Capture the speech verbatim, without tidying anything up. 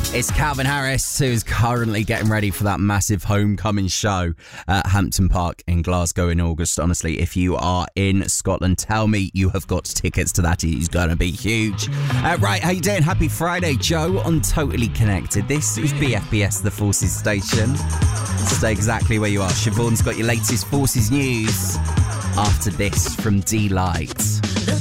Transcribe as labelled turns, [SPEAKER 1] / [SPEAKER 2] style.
[SPEAKER 1] It's Calvin Harris, who's currently getting ready for that massive homecoming show at Hampton Park in Glasgow in August. Honestly, if you are in Scotland, tell me you have got tickets to that. He's going to be huge. Uh, right, how you doing? Happy Friday, Joe on Totally Connected. This is B F B S, the Forces station. Stay exactly where you are. Siobhan's got your latest Forces news after this from D-Light.